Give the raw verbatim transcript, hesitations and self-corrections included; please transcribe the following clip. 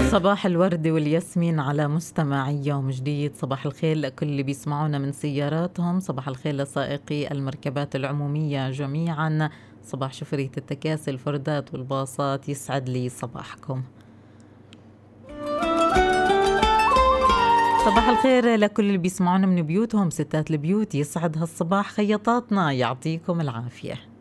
صباح الورد والياسمين على مستمعي يوم جديد. صباح الخير لكل اللي بيسمعونا من سياراتهم، صباح الخير لسائقي المركبات العمومية جميعا، صباح شفرية التكاسي الفردات والباصات، يسعد لي صباحكم. صباح الخير لكل اللي بيسمعونا من بيوتهم، ستات البيوت يسعد هالصباح، خياطاتنا يعطيكم العافية.